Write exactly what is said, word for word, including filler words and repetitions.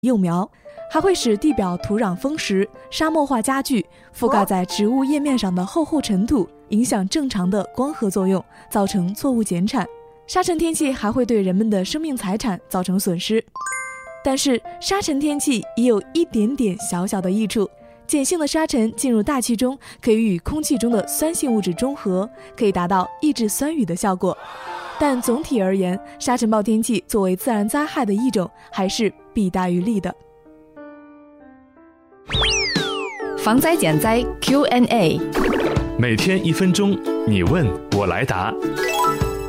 幼苗，还会使地表土壤丰实，沙漠化加剧，覆盖在植物叶面上的厚厚尘土影响正常的光合作用，造成作物减产。沙尘天气还会对人们的生命财产造成损失。但是沙尘天气也有一点点小小的益处，碱性的沙尘进入大气中，可以与空气中的酸性物质中和，可以达到抑制酸雨的效果。但总体而言，沙尘暴天气作为自然灾害的一种，还是弊大于利的。 防灾减灾 Q and A， 每天一分钟，你问我来答。